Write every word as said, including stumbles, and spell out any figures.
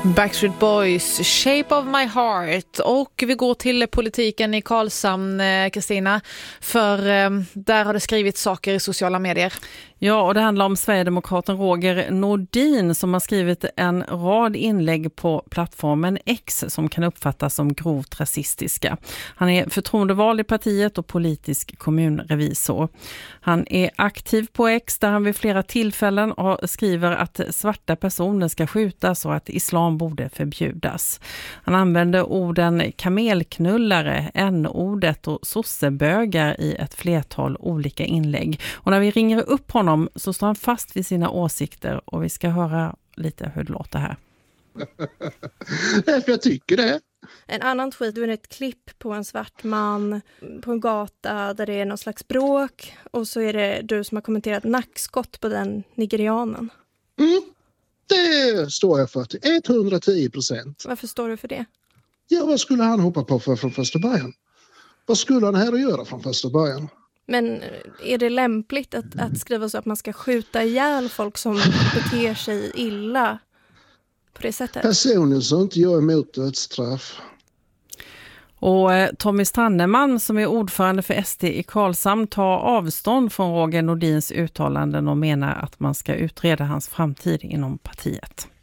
Backstreet Boys, Shape of My Heart. Och vi går till politiken i Karlshamn, Kristina, för eh, där har det skrivit saker i sociala medier. Ja, och det handlar om Sverigedemokraten Roger Nordin som har skrivit en rad inlägg på plattformen X som kan uppfattas som grovt rasistiska. Han är förtroendevald i partiet och politisk kommunrevisor. Han är aktiv på X där han vid flera tillfällen skriver att svarta personer ska skjutas och att islam borde förbjudas. Han använder orden kamelknullare, n-ordet och sossebögar i ett flertal olika inlägg. Och när vi ringer upp honom så står han fast vid sina åsikter och vi ska höra lite hur det låter här. Därför jag tycker det. En annan tweet, du är ett klipp på en svart man på en gata där det är någon slags bråk och så är det du som har kommenterat nackskott på den nigerianen. Mm, det står jag för till etthundratio procent. Varför står du för det? Ja, vad skulle han hoppa på för från första början? Vad skulle han här att göra från första början? Men är det lämpligt att, att skriva så att man ska skjuta ihjäl folk som beter sig illa på det sättet? Personligen så är inte jag emot dödsstraff. Och Tommy Stranneman som är ordförande för S D i Karlshamn tar avstånd från Roger Nordins uttalanden och menar att man ska utreda hans framtid inom partiet.